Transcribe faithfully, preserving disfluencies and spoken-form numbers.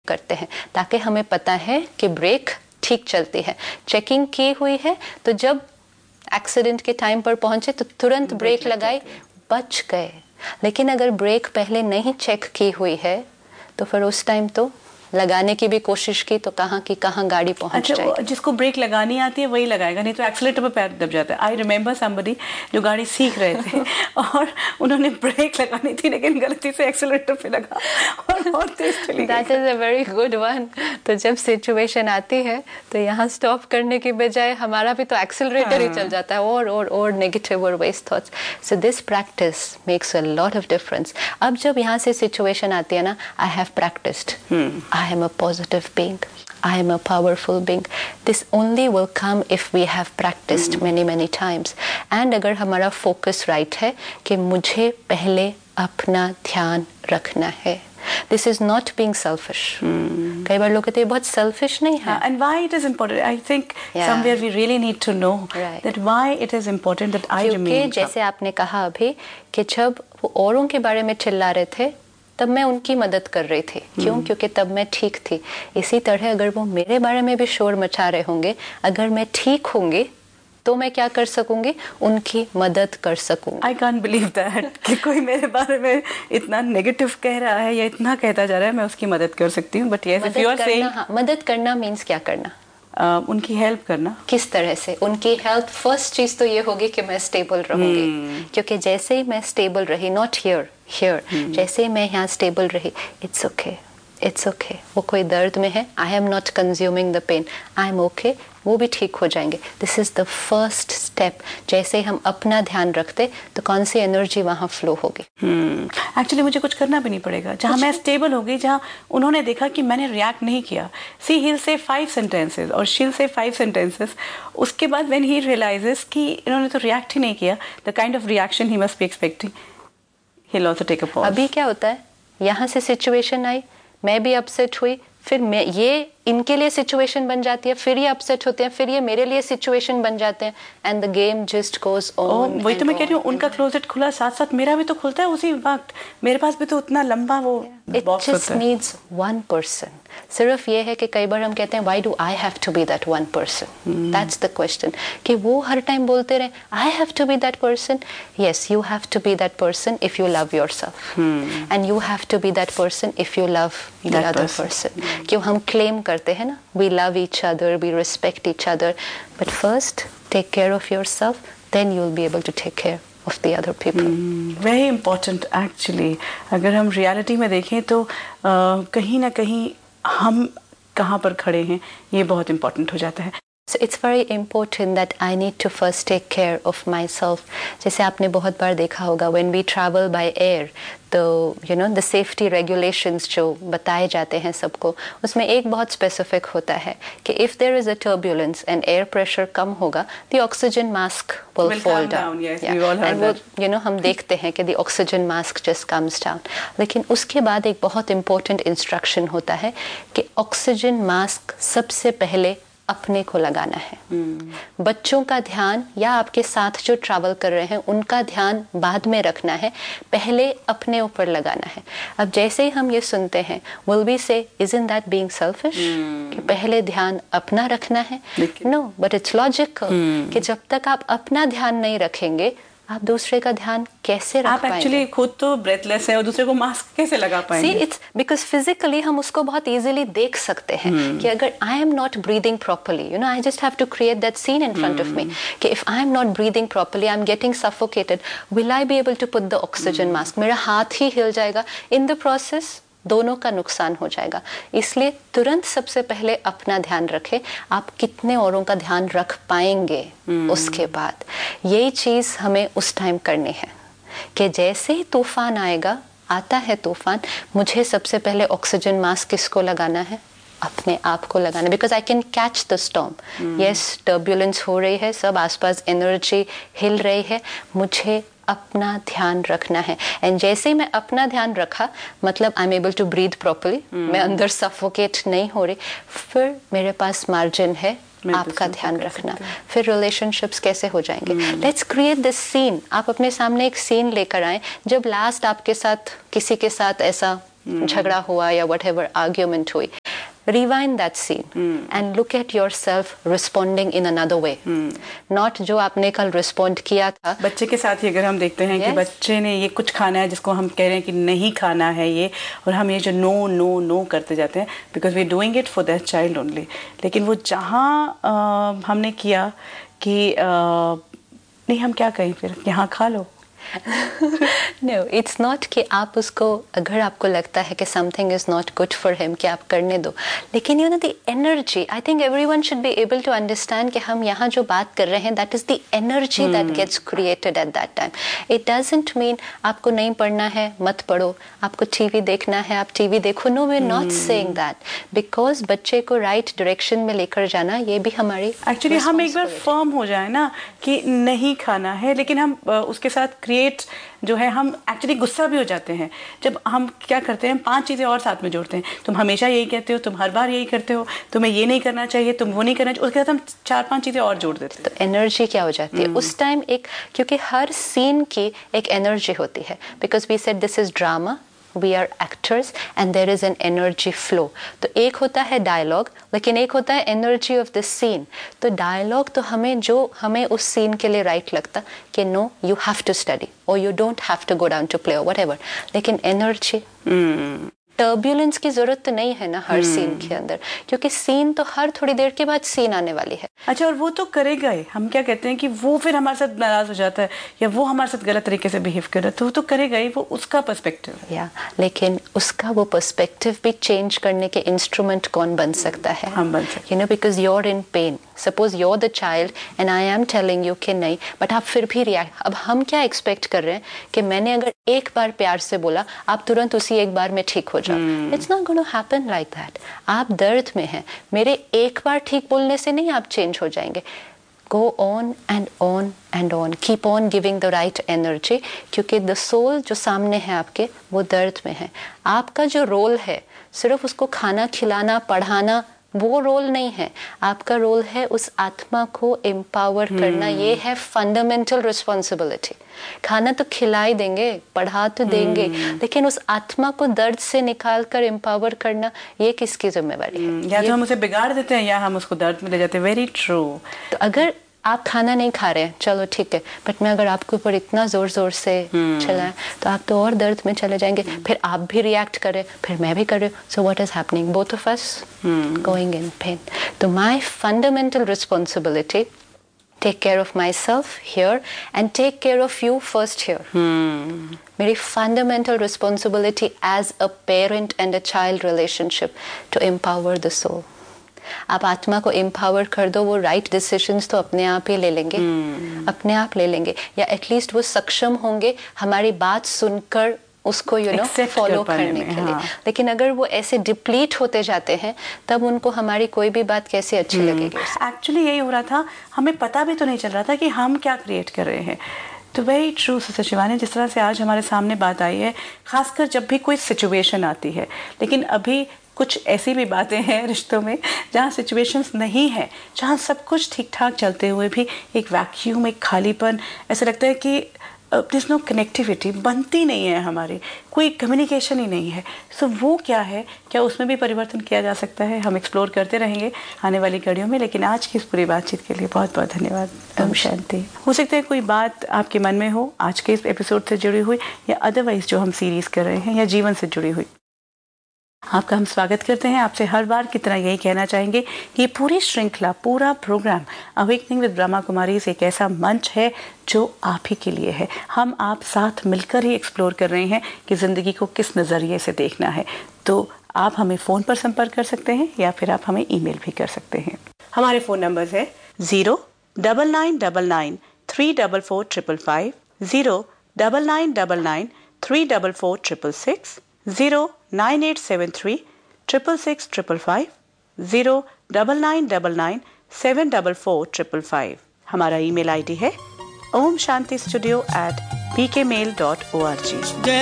करते हैं ताकि हमें पता है कि ब्रेक ठीक चलती है। चेकिंग की हुई है तो जब एक्सीडेंट के टाइम पर पहुंचे तो तुरंत ब्रेक लगाए, बच गए। लेकिन अगर ब्रेक पहले नहीं चेक की हुई है तो फिर उस टाइम तो लगाने की भी कोशिश की तो कहाँ की कहाँ गाड़ी पहुंच अच्छा, जाएगी। जिसको ब्रेक लगानी आती है वही लगाएगा, नहीं तो एक्सीलेटर पे पैर दब जाता है। आई रिमेम्बर समबडी जो गाड़ी सीख रहे थे और उन्होंने ब्रेक लगानी थी लेकिन गलती से एक्सीलेटर पे लगा और बहुत तेज चली गई। That is a very good one. तो जब सिचुएशन आती है तो यहाँ स्टॉप करने की बजाय हमारा भी तो एक्सीलरेटर ही चल जाता है और और और नेगेटिव और waste thoughts. So this practice makes a lot of difference. अब जब यहाँ से सिचुएशन आती है ना, I have practised, I am a positive being. I am a powerful being. This only will come if we have practiced mm. many many times. And अगर हमारा focus right है कि मुझे पहले अपना ध्यान रखना है. This is not being selfish. Mm. कई बार लोग कहते हैं बहुत selfish नहीं है. Uh, and why it is important? I think yeah. somewhere we really need to know right. that why it is important that I remain. क्योंकि जैसे आपने कहा अभी कि जब वो औरों के बारे में चिल्ला रहे थे तब मैं उनकी मदद कर रही थी। क्यों? hmm. क्योंकि तब मैं ठीक थी। इसी तरह अगर वो मेरे बारे में भी शोर मचा रहे होंगे, अगर मैं ठीक होंगी तो मैं क्या कर सकूंगी? उनकी मदद कर सकूंगी। आई कांट बिलीव दैट कि कोई मेरे बारे में इतना नेगेटिव कह रहा है या इतना कहता जा रहा है, मैं उसकी मदद कर सकती हूँ। But yes, if you are saying मदद करना मीन्स क्या करना? Uh, उनकी हेल्प करना। किस तरह से उनकी हेल्प? फर्स्ट चीज तो ये होगी कि मैं स्टेबल रहूंगी। hmm. क्योंकि जैसे ही मैं स्टेबल रही, नॉट हियर हियर जैसे ही मैं यहाँ स्टेबल रही, इट्स ओके इट्स ओके, वो कोई दर्द में है, I am not consuming the pen, I am okay, वो भी ठीक हो जाएंगे। This is the first step. जैसे हम अपना ध्यान रखते तो कौन सी एनर्जी वहाँ फ्लो होगी। Actually hmm. मुझे कुछ करना भी नहीं पड़ेगा। जहाँ मैं स्टेबल हो गई, जहाँ उन्होंने देखा कि मैंने रिएक्ट नहीं किया, सी he will say five sentences और she will say five sentences, उसके बाद व्हेन ही रियलाइजेस कि इन्होंने तो रिएक्ट ही नहीं किया, the kind of reaction he must be expecting, he will also take a pause. अभी क्या होता है, यहाँ से सिचुएशन आई, मैं भी अपसेट हुई, फिर मैं ये इनके लिए सिचुएशन बन जाती है, फिर ये अपसेट होते हैं, फिर ये मेरे लिए सिचुएशन बन जाते हैं, and the game just goes on. वही तो मैं कह रही हूँ, उनका क्लोजेट खुला, साथ साथ मेरा भी तो खुलता है उसी वक्त। मेरे पास भी तो उतना लंबा वो बॉक्स होता है। It just needs one person. सिर्फ ये है कि कई बार हम कहते हैं why do I have to be that one person, that's the question, कि वो हर टाइम बोलते रहे I have to be that person. Yes, you have to be that person if you love yourself, and you have to be that person if you love the other person. क्यों हम claim करते हैं ना, we love each other, we respect each other, but first take care of yourself, then you'll be able to take care of the other people. mm, very important actually. अगर हम reality में देखें तो uh, कहीं ना कहीं हम कहाँ पर खड़े हैं, ये बहुत important हो जाता है। So it's very important that I need to first take care of myself. जैसे आपने बहुत बार देखा होगा when we travel by air, तो you know the safety regulations जो बताए जाते हैं सबको, उसमें एक बहुत specific होता है कि if there is a turbulence and air pressure कम होगा, the oxygen mask will, will fall down. down. Yes, yeah. we all heard and that. वो you know हम देखते हैं कि the oxygen mask just comes down. लेकिन उसके बाद एक बहुत important instruction होता है कि oxygen mask सबसे पहले अपने को लगाना है। hmm. बच्चों का ध्यान या आपके साथ जो ट्रैवल कर रहे हैं उनका ध्यान बाद में रखना है, पहले अपने ऊपर लगाना है। अब जैसे ही हम ये सुनते हैं, will we say isn't that being selfish? hmm. कि पहले ध्यान अपना रखना है। no, but it's logical hmm. कि जब तक आप अपना ध्यान नहीं रखेंगे आप दूसरे का ध्यान कैसे रख पाएंगे? आप एक्चुअली खुद तो ब्रेथलेस है और दूसरे को मास्क कैसे लगा पाएंगे? See, it's because physically हम उसको बहुत इजीली देख सकते हैं hmm. कि अगर I am not breathing properly, you know, I just have to create that scene in front hmm. of me कि if I am not breathing properly, I am getting suffocated, will I be able to put the oxygen hmm. mask? मेरा हाथ ही हिल जाएगा, in the process दोनों का नुकसान हो जाएगा। इसलिए तुरंत सबसे पहले अपना ध्यान रखें, आप कितने औरों का ध्यान रख पाएंगे hmm. उसके बाद। यही चीज़ हमें उस टाइम करनी है कि जैसे ही तूफान आएगा, आता है तूफान, मुझे सबसे पहले ऑक्सीजन मास्क किसको लगाना है? अपने आप को लगाना, because I can catch the storm. Yes, turbulence हो रही है, सब आसपास एनर्जी हिल रही है, मुझे अपना ध्यान रखना है। एंड जैसे ही मैं अपना ध्यान रखा, मतलब I am able to breathe properly, मैं अंदर सफोकेट नहीं हो रही, फिर मेरे पास मार्जिन है आपका ध्यान रखना। फिर रिलेशनशिप्स कैसे हो जाएंगे? Let's create this scene. आप अपने सामने एक सीन लेकर आए, जब लास्ट आपके साथ किसी के साथ ऐसा झगड़ा हुआ या whatever argument हुई, rewind that scene hmm. and look at yourself responding in another way. hmm. Not जो आपने कल respond किया था. बच्चे के साथ ही अगर हम देखते हैं yes. कि बच्चे ने ये कुछ खाना है जिसको हम कह रहे हैं कि नहीं खाना है ये, और हम ये जो नो नो नो करते जाते हैं because we are doing it for that child only. लेकिन वो जहाँ uh, हमने किया कि uh, नहीं हम क्या कहें फिर, यहाँ खा लो. No, it's not कि आप उसको, अगर आपको लगता है कि something is not good for him, कि आप करने दो, लेकिन you know the energy, I think everyone should be able to understand कि हम यहाँ जो बात कर रहे हैं, that is the energy hmm. that gets created at that time. It doesn't mean आपको नहीं पढ़ना है मत पढ़ो, आपको टीवी देखना है आप टीवी देखो. No, we're not hmm. saying that, because बच्चे को right direction में लेकर जाना ये भी हमारी actually हम एक बार firm हो जाए ना कि नहीं खाना है, लेकिन हम उसके साथ जो है हम एक्चुअली गुस्सा भी हो जाते हैं जब हम क्या करते हैं, पांच चीजें और साथ में जोड़ते हैं. तुम हमेशा यही कहते हो, तुम हर बार यही करते हो, तुम्हें ये नहीं करना चाहिए, तुम वो नहीं करना चाहिए, उसके साथ हम चार पांच चीजें और जोड़ देते हैं. तो एनर्जी क्या हो जाती है उस टाइम एक, क्योंकि हर सीन की एक एनर्जी होती है, because we said this is drama, we are actors and there is an energy flow. तो एक होता है डायलॉग, लेकिन एक होता है एनर्जी ऑफ दिस सीन. तो डायलॉग तो हमें जो हमें उस सीन के लिए राइट लगता कि no you have to study और you don't have to go down to play और व्हाटएवर, लेकिन एनर्जी टर्ब्यूलेंस की जरूरत तो नहीं है ना हर hmm. सीन के अंदर, क्योंकि सीन तो हर थोड़ी देर के बाद सीन आने वाली है. अच्छा, और वो तो करेगा ही. हम क्या कहते हैं कि वो फिर हमारे साथ नाराज हो जाता है या वो हमारे साथ गलत तरीके से बिहेव कर रहा है, तो वो तो करेगा ही, वो उसका पर्सपेक्टिव है. या लेकिन उसका वो पर्सपेक्टिव भी चेंज करने के इंस्ट्रूमेंट कौन बन सकता है? हम बन सकते. You know, because you are in pen. Suppose you are the child and I am telling you कि नहीं, बट आप फिर भी रिएक्ट. अब हम क्या एक्सपेक्ट कर रहे हैं कि मैंने अगर एक बार प्यार से बोला आप तुरंत उसी एक बार में ठीक हो जाओ. It's not gonna happen like that. आप दर्द में हैं, मेरे एक बार ठीक बोलने से नहीं आप चेंज हो जाएंगे. Go on and on and on. Keep on giving the right energy, क्योंकि the soul जो सामने है आपके वो दर्द में है. आपका जो रोल है सिर्फ उसको खाना खिलाना पढ़ाना वो रोल नहीं है. आपका रोल है उस आत्मा को एम्पावर hmm. करना. ये है फंडामेंटल रिस्पॉन्सिबिलिटी. खाना तो खिला ही देंगे, पढ़ा तो देंगे, hmm. लेकिन उस आत्मा को दर्द से निकाल कर एम्पावर करना ये किसकी जिम्मेवारी है? hmm. या तो हम उसे बिगाड़ देते हैं या हम उसको दर्द में ले जाते हैं. Very true. तो अगर आप खाना नहीं खा रहे हैं चलो ठीक है, बट मैं अगर आपके ऊपर इतना जोर जोर से hmm. चलाएं तो आप तो और दर्द में चले जाएंगे. hmm. फिर आप भी रिएक्ट करें, फिर मैं भी कर रही हूँ. So what is happening? Both of us going in pen. तो my fundamental responsibility, take care of myself here and take care of you first here. hmm. मेरी fundamental responsibility as a parent and a child relationship to empower the soul. आप आत्मा को empower कर दो, वो right decisions तो अपने आप ही ले लेंगे. hmm. अपने आप ले लेंगे, या एटलीस्ट वो सक्षम होंगे हमारी बात सुनकर उसको यू नो फॉलो करने के लिए. हाँ. लेकिन अगर वो ऐसे डिप्लीट होते जाते हैं तब उनको हमारी कोई भी बात कैसे अच्छी hmm. लगेगी. एक्चुअली यही हो रहा था, हमें पता भी तो नहीं चल रहा था कि हम क्या क्रिएट कर रहे हैं. तो वेरी ट्रू सिस्टर शिवानी, जिस तरह से आज हमारे सामने बात आई है, खासकर जब भी कोई सिचुएशन आती है. लेकिन अभी कुछ ऐसी भी बातें हैं रिश्तों में जहाँ सिचुएशंस नहीं है, जहाँ सब कुछ ठीक ठाक चलते हुए भी एक वैक्यूम, एक खालीपन, ऐसा लगता है कि देयर इज नो कनेक्टिविटी, बनती नहीं है हमारी, कोई कम्युनिकेशन ही नहीं है. सो so, वो क्या है, क्या उसमें भी परिवर्तन किया जा सकता है? हम एक्सप्लोर करते रहेंगे आने वाली कड़ियों में. लेकिन आज की इस पूरी बातचीत के लिए बहुत बहुत धन्यवाद. ओम शांति. हो सकता है कोई बात आपके मन में हो आज के इस एपिसोड से जुड़ी हुई, या अदरवाइज जो हम सीरीज़ कर रहे हैं, या जीवन से जुड़ी हुई. आपका हम स्वागत करते हैं. आपसे हर बार की तरह यही कहना चाहेंगे कि ये पूरी श्रृंखला, पूरा programme awakening with Brahma Kumaris एक ऐसा मंच है जो आप ही के लिए है. हम आप साथ मिलकर ही एक्सप्लोर कर रहे हैं कि ज़िंदगी को किस नज़रिए से देखना है. तो आप हमें फ़ोन पर संपर्क कर सकते हैं या फिर आप हमें ईमेल भी कर सकते हैं. हमारे फ़ोन नंबर्स है zero double nine double nine three double four triple five, zero double nine double nine three double four triple six, zero nine eight seven three triple six triple five, zero double nine double nine seven double four triple five. हमारा email ID है Om Shanti studio eight P के mail dot O R G.